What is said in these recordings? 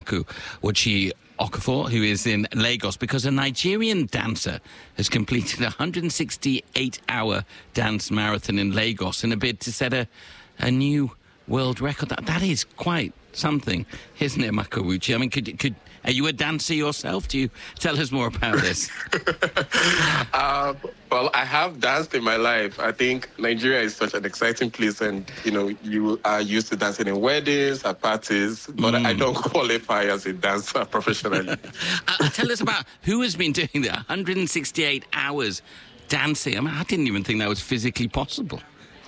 Maku Uchi Okafor, who is in Lagos, because a Nigerian dancer has completed a 168-hour dance marathon in Lagos in a bid to set a new world record. That is quite something, isn't it, Maku Uchi? I mean, are you a dancer yourself? Do you tell us more about this? Well, I have danced in my life. I think Nigeria is such an exciting place, and you are used to dancing in weddings, at parties, but I don't qualify as a dancer professionally. Tell us about who has been doing that 168 hours dancing. I mean, I didn't even think that was physically possible.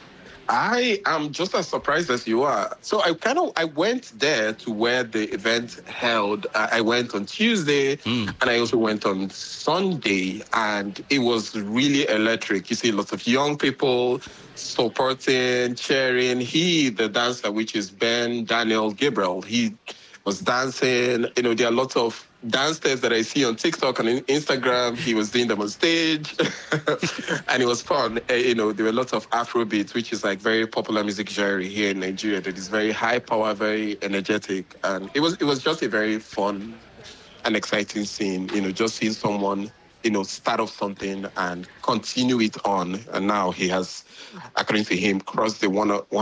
I am just as surprised as you are. So I went there to where the event held. I went on Tuesday and I also went on Sunday, and it was really electric. You see lots of young people supporting, cheering. The dancer, which is Ben Daniel Gabriel, he was dancing. There are lots of dance steps that I see on TikTok and Instagram. He was doing them on stage and it was fun. There were lots of Afrobeats, which is like very popular music genre here in Nigeria that is very high power, very energetic. And it was just a very fun and exciting scene, just seeing someone, start off something and continue it on. And now he has, according to him, crossed the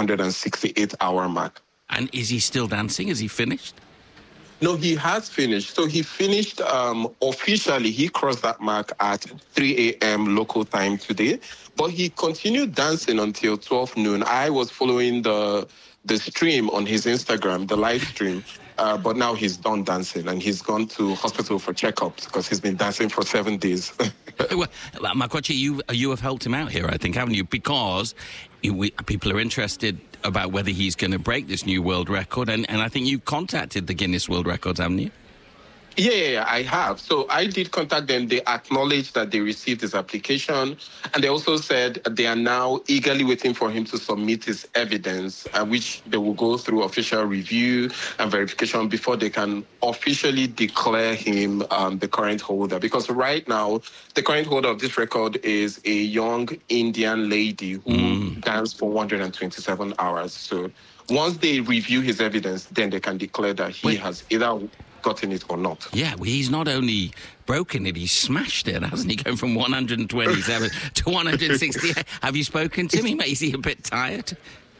168-hour mark. And is he still dancing? Is he finished? No, he has finished. So he finished officially. He crossed that mark at 3 a.m. local time today. But he continued dancing until 12 noon. I was following the stream on his Instagram, the live stream. But now he's done dancing and he's gone to hospital for checkups because he's been dancing for 7 days. Well, Makochi, you have helped him out here, I think, haven't you? Because people are interested about whether he's going to break this new world record. And I think you contacted the Guinness World Records, haven't you? Yeah, I have. So I did contact them. They acknowledged that they received his application. And they also said they are now eagerly waiting for him to submit his evidence, which they will go through official review and verification before they can officially declare him the current holder. Because right now, the current holder of this record is a young Indian lady who danced for 127 hours. So once they review his evidence, then they can declare that he has either gotten it or not. Yeah, well, he's not only broken it, he's smashed it, hasn't he? Going from 127 to 168. Have you spoken to him? Is he a bit tired?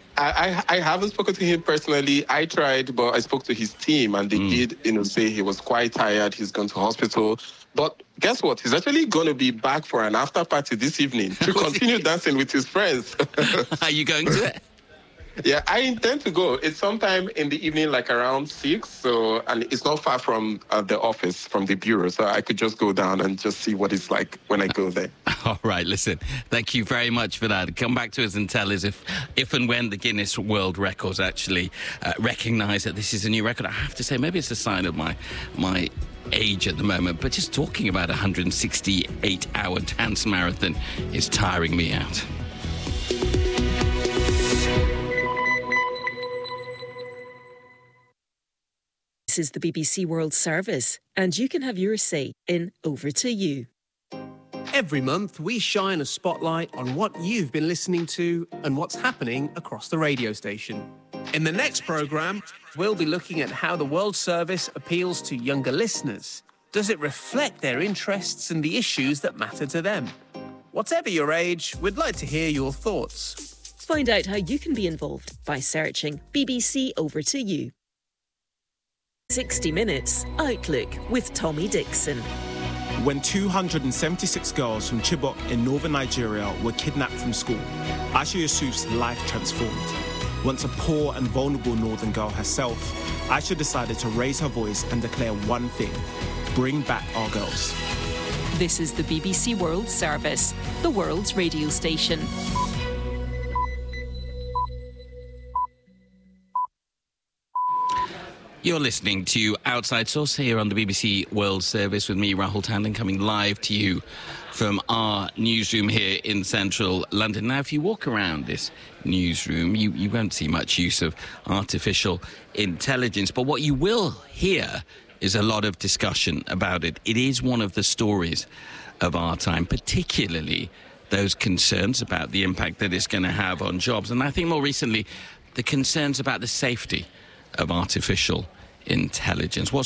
I haven't spoken to him personally. I tried, but I spoke to his team, and they did, say he was quite tired. He's gone to hospital. But guess what? He's actually going to be back for an after party this evening to continue dancing with his friends. Are you going to it? Yeah, I intend to go. It's sometime in the evening, like around 6. And it's not far from the office, from the bureau. So I could just go down and just see what it's like when I go there. All right, listen, thank you very much for that. Come back to us and tell us if and when the Guinness World Records actually recognise that this is a new record. I have to say, maybe it's a sign of my age at the moment, but just talking about a 168-hour dance marathon is tiring me out. This is the BBC World Service, and you can have your say in Over to You. Every month, we shine a spotlight on what you've been listening to and what's happening across the radio station. In the next programme, we'll be looking at how the World Service appeals to younger listeners. Does it reflect their interests and the issues that matter to them? Whatever your age, we'd like to hear your thoughts. Find out how you can be involved by searching BBC Over to You. 60 Minutes Outlook with Tommy Dixon. When 276 girls from Chibok in northern Nigeria were kidnapped from school, Aisha Yusuf's life transformed. Once a poor and vulnerable northern girl herself, Aisha decided to raise her voice and declare one thing: bring back our girls. This is the BBC World Service, the world's radio station. You're listening to Outside Source here on the BBC World Service with me, Rahul Tandon, coming live to you from our newsroom here in central London. Now, if you walk around this newsroom, you won't see much use of artificial intelligence, but what you will hear is a lot of discussion about it. It is one of the stories of our time, particularly those concerns about the impact that it's going to have on jobs. And I think more recently, the concerns about the safety of artificial intelligence. What's